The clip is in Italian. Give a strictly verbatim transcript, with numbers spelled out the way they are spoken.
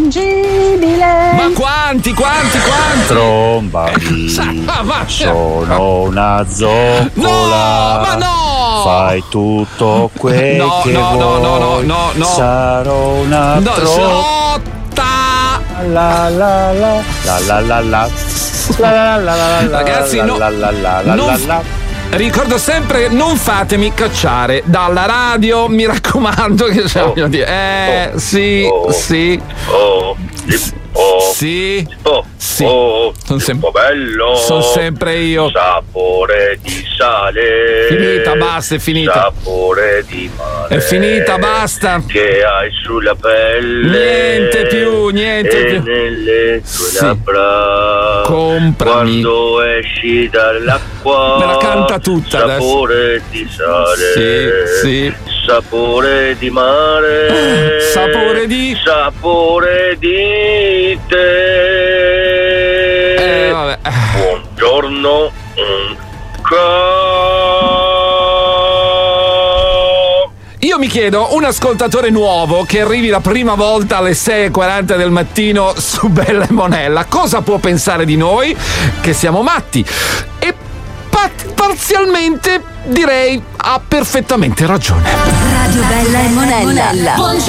irraggiungibile. Ma quanti, quanti, quanti? Trombami, Ah, ma- sono una zoccola. No, ma no! Fai tutto quel No, che no, no, vuoi. no, no, no, no. Sarò una No, tro- Slotta! la la la la la la la la la la la. Ragazzi, la no, la la la la non la f- la. Ricordo sempre, non fatemi cacciare dalla radio, mi raccomando, che c'è Oh. voglio dire. Eh, Oh. sì, Oh. sì, Oh, oh, sì. oh, Sì. oh, Son sem- bello. Son sempre io. Sapore di sale. Finita, basta, è finita. Sapore di mare. È finita, basta. Che hai sulla pelle. Niente più, niente e più. nelle tue Sì. labbra. Comprami. Quando esci dall'acqua. Me la canta tutta sapore di sale. Sì, sì. Sapore di mare. Sapore di- Sapore di te. Eh, vabbè. Buongiorno. mm, ca- Io mi chiedo, un ascoltatore nuovo che arrivi la prima volta alle sei e quaranta del mattino su Bella e Monella, cosa può pensare di noi? Che siamo matti. E pa- parzialmente direi ha perfettamente ragione. Radio Bella e Monella.